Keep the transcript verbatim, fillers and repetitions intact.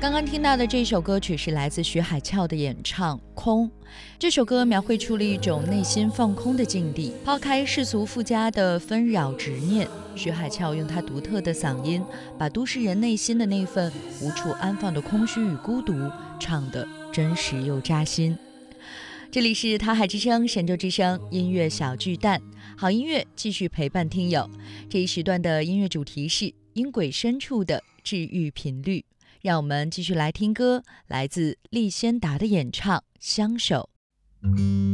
刚刚听到的这首歌曲是来自徐海俏的演唱《空》。这首歌描绘出了一种内心放空的境地，抛开世俗附加的纷扰执念，徐海俏用她独特的嗓音，把都市人内心的那份无处安放的空虚与孤独唱得真实又扎心。这里是台海之声神州之声音乐小巨蛋，好音乐继续陪伴听友。这一时段的音乐主题是音轨深处的治愈频率，让我们继续来听歌，来自利仙达的演唱《相守》。